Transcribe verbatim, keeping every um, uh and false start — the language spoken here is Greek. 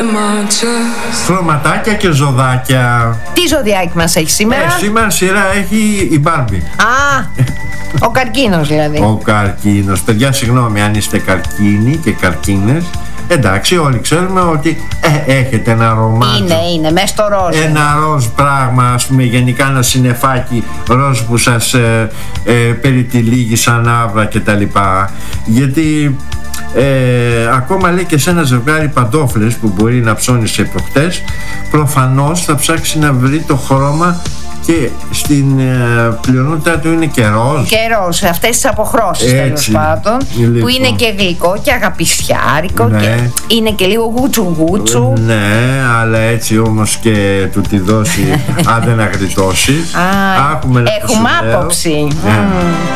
Χρωματάκια και ζωδάκια. Τι ζωδιάκι μας έχει σήμερα? Ε, σήμερα σειρά έχει η Μπάρμπι. Α, ο καρκίνος δηλαδή. Ο καρκίνος. Παιδιά, συγγνώμη αν είστε καρκίνοι και καρκίνες. Εντάξει, όλοι ξέρουμε ότι ε, έχετε ένα ρομάτζο. Είναι, είναι, μέσα στο ροζ. Ένα ροζ πράγμα, ας πούμε, γενικά ένα συννεφάκι ροζ που σας ε, ε, περιτυλίγει σαν άβρα και τα λοιπά. Γιατί ε, ακόμα λέει και σε ένα ζευγάρι παντόφλες που μπορεί να ψώνει σε προχτές, προφανώς θα ψάξει να βρει το χρώμα και στην ε, πλειονότητα του είναι και ροζ. Και ροζ, αυτές τις αποχρώσεις τέλος πάντων, λοιπόν, που είναι και γλυκό και αγαπησιάρικο, ναι, και είναι και λίγο γούτσου γούτσου. Ναι, αλλά έτσι όμως και του τη δώσει αν δεν αγριτώσει. Α, έχουμε άποψη. Mm.